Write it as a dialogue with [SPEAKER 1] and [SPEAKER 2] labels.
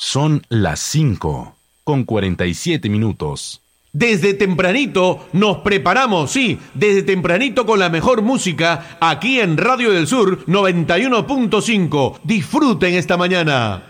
[SPEAKER 1] Son las 5:47.
[SPEAKER 2] Desde tempranito nos preparamos, sí, desde tempranito con la mejor música aquí en Radio del Sur 91.5. Disfruten esta mañana.